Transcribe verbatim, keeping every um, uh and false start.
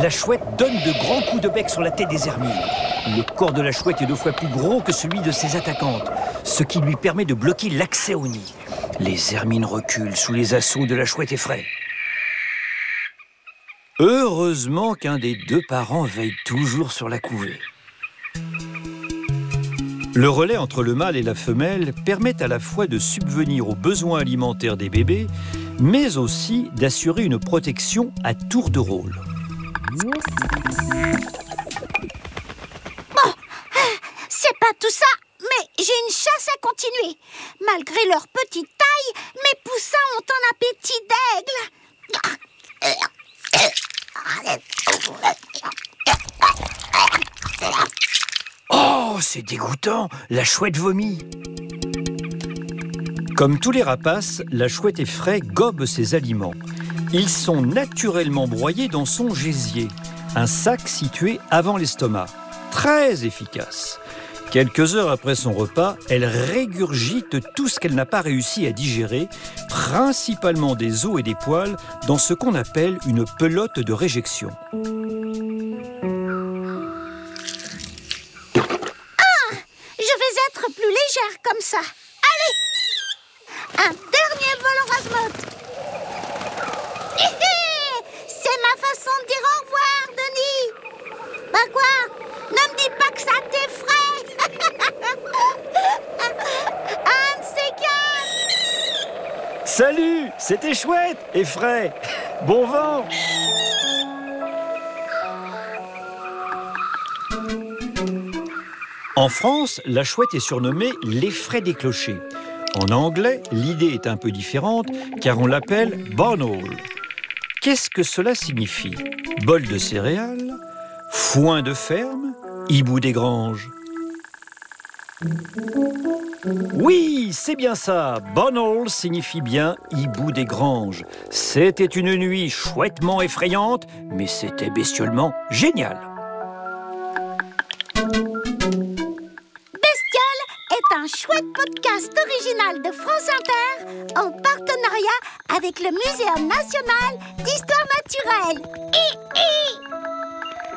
la chouette donne de grands coups de bec sur la tête des hermines. Le corps de la chouette est deux fois plus gros que celui de ses attaquantes, ce qui lui permet de bloquer l'accès au nid. Les hermines reculent sous les assauts de la chouette effraie. Heureusement qu'un des deux parents veille toujours sur la couvée. Le relais entre le mâle et la femelle permet à la fois de subvenir aux besoins alimentaires des bébés, mais aussi d'assurer une protection à tour de rôle. Bon, c'est pas tout ça, mais j'ai une chasse à continuer. Malgré leur petite taille, mes poussins ont un appétit d'aigle. Oh, c'est dégoûtant, la chouette vomit. Comme tous les rapaces, la chouette effraie gobe ses aliments. Ils sont naturellement broyés dans son gésier, un sac situé avant l'estomac. Très efficace. Quelques heures après son repas, elle régurgite tout ce qu'elle n'a pas réussi à digérer, principalement des os et des poils, dans ce qu'on appelle une pelote de réjection. Ah, je vais être plus légère comme ça. Allez, un dernier vol au rase-motte. C'est ma façon de dire au revoir, Denis. Bah quoi? Ne me dis pas que ça t'effraie. Un de ces quatre. Salut, c'était chouette, effraie. Bon vent. En France, la chouette est surnommée l'effraie des clochers. En anglais, l'idée est un peu différente car on l'appelle barnacle. Qu'est-ce que cela signifie? Bol de céréales? Foin de ferme? Hibou des granges? Oui, c'est bien ça. Barnacle signifie bien hibou des granges. C'était une nuit chouettement effrayante, mais c'était bestiolement génial. Bestiole est un chouette podcast original de France Inter en partenariat avec le Muséum national d'histoire naturelle. Hi, hi.